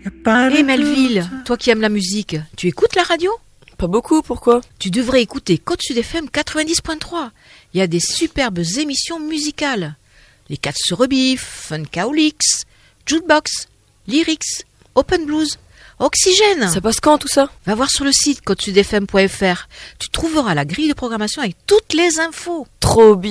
Hé Melville, toi qui aimes la musique, tu écoutes la radio ? Pas beaucoup, pourquoi ? Tu devrais écouter Côte Sud FM 90.3. Il y a des superbes émissions musicales. Les Cats se rebiffent, Funkaolix, Jukebox, Lyrics, Open Blues, Oxygène. Ça passe quand tout ça ? Va voir sur le site côtesudfm.fr. Tu trouveras la grille de programmation avec toutes les infos. Trop bien.